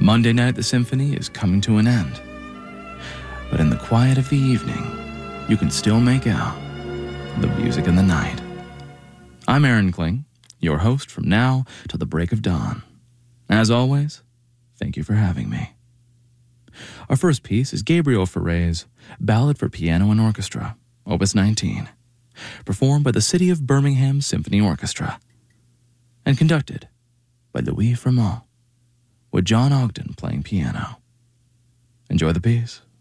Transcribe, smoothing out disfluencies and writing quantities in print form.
Monday night at the symphony is coming to an end. But in the quiet of the evening, you can still make out the music in the night. I'm Aaron Kling, your host from now till the break of dawn. As always, thank you for having me. Our first piece is Gabriel Fauré's Ballad for Piano and Orchestra, Opus 19, performed by the City of Birmingham Symphony Orchestra, and conducted by Louis Fremont, with John Ogden playing piano. Enjoy the piece.